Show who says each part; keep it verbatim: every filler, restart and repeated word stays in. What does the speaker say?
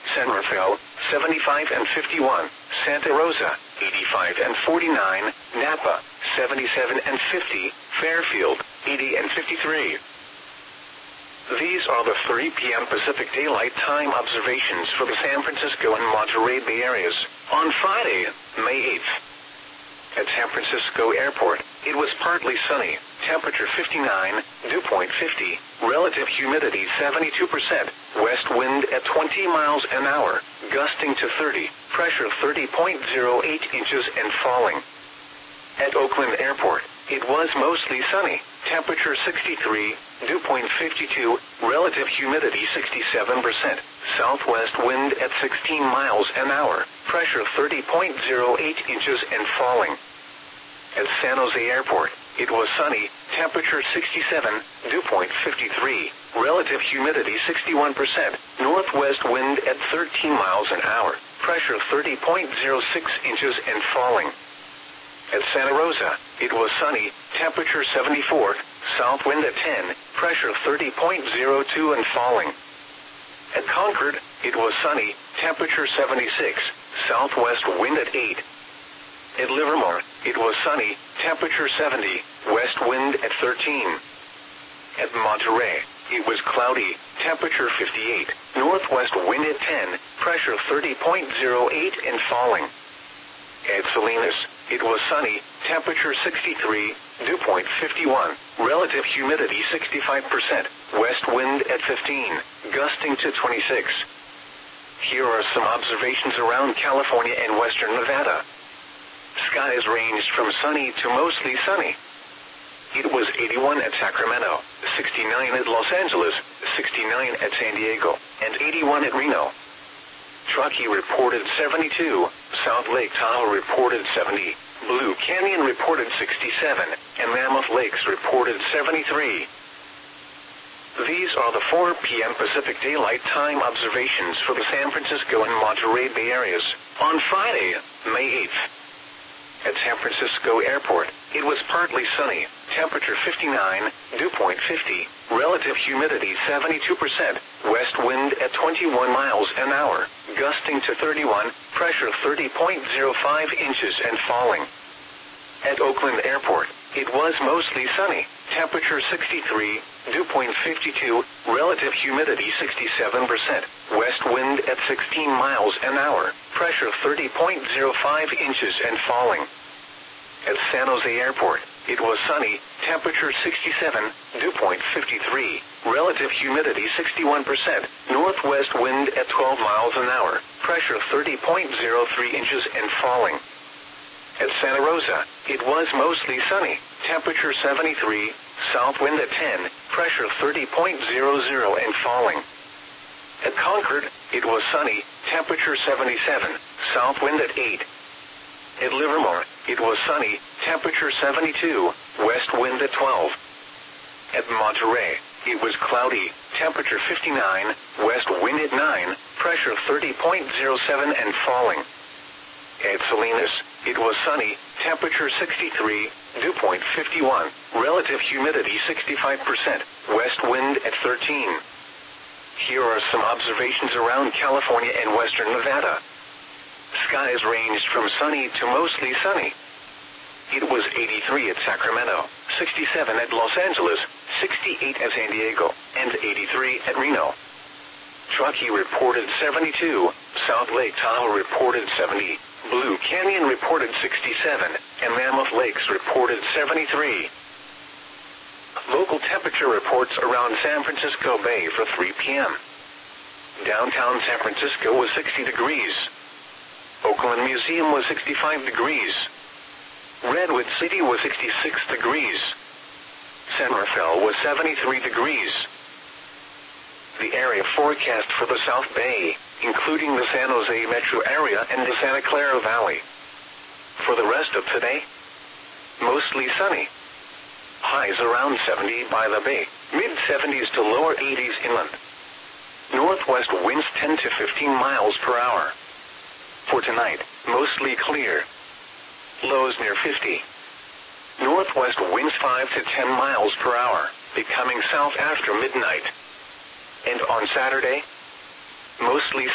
Speaker 1: San Rafael, seventy-five and fifty-one, Santa Rosa, eighty-five and forty-nine, Napa, seventy-seven and fifty, Fairfield, eighty and fifty-three. These are the three p m Pacific Daylight Time observations for the San Francisco and Monterey Bay areas on Friday, May eighth. At San Francisco Airport, it was partly sunny, temperature fifty-nine, dew point fifty, relative humidity seventy-two percent, west wind at twenty miles an hour, gusting to thirty, pressure thirty point zero eight inches and falling. At Oakland Airport, it was mostly sunny, temperature sixty-three, dew point fifty-two, relative humidity sixty-seven percent, southwest wind at sixteen miles an hour, pressure thirty point zero eight inches and falling. At San Jose Airport, it was sunny, temperature sixty-seven, dew point fifty-three, relative humidity sixty-one percent, northwest wind at thirteen miles an hour, pressure thirty point zero six inches and falling. At Santa Rosa, it was sunny, temperature seventy-four, south wind at ten, pressure thirty point zero two and falling. At Concord, it was sunny, temperature seventy-six, southwest wind at eight. At Livermore, it was sunny, temperature seventy, west wind at thirteen. At Monterey, it was cloudy, temperature fifty-eight, northwest wind at ten, pressure thirty point zero eight and falling. At Salinas, it was sunny, temperature sixty-three, dew point fifty-one, relative humidity sixty-five percent, west wind at fifteen, gusting to twenty-six. Here are some observations around California and western Nevada. Skies ranged from sunny to mostly sunny. It was eighty-one at Sacramento, sixty-nine at Los Angeles, sixty-nine at San Diego, and eighty-one at Reno. Truckee reported seventy-two, South Lake Tahoe reported seventy, Blue Canyon reported sixty-seven, and Mammoth Lakes reported seventy-three. These are the four p m Pacific Daylight Time observations for the San Francisco and Monterey Bay areas on Friday, May eighth. At San Francisco Airport, it was partly sunny, temperature fifty-nine, dew point fifty, relative humidity seventy-two percent, west wind at twenty-one miles an hour, gusting to thirty-one, pressure thirty point zero five inches and falling. At Oakland Airport, it was mostly sunny, temperature sixty-three, dew point fifty-two, relative humidity sixty-seven percent, west wind at sixteen miles an hour, pressure thirty point zero five inches and falling. At San Jose Airport, it was sunny, temperature sixty-seven, dew point fifty-three, relative humidity sixty-one percent, northwest wind at twelve miles an hour, pressure thirty point zero three inches and falling. At Santa Rosa, it was mostly sunny, temperature seventy-three, south wind at ten, pressure thirty point zero zero and falling. At Concord, it was sunny, temperature seventy-seven, south wind at eight. At Livermore, it was sunny, temperature seventy-two, west wind at twelve. At Monterey, it was cloudy, temperature fifty-nine, west wind at nine, pressure thirty point zero seven and falling. At Salinas, it was sunny, temperature sixty-three, dew point fifty-one, relative humidity sixty-five percent, west wind at thirteen. Here are some observations around California and western Nevada. Skies ranged from sunny to mostly sunny. It was eighty-three at Sacramento, sixty-seven at Los Angeles, sixty-eight at San Diego, and eighty-three at Reno. Truckee reported seventy-two, South Lake Tahoe reported seventy, Blue Canyon reported sixty-seven, and Mammoth Lakes reported seventy-three. Local temperature reports around San Francisco Bay for three p m Downtown San Francisco was sixty degrees. Oakland Museum was sixty-five degrees. Redwood City was sixty-six degrees. San Rafael was seventy-three degrees. The area forecast for the South Bay, including the San Jose metro area and the Santa Clara Valley. For the rest of today, mostly sunny. Highs around seventy by the bay, mid seventies to lower eighties inland. Northwest winds ten to fifteen miles per hour. For tonight, mostly clear. Lows near fifty. Northwest winds five to ten miles per hour, becoming south after midnight. And on Saturday, mostly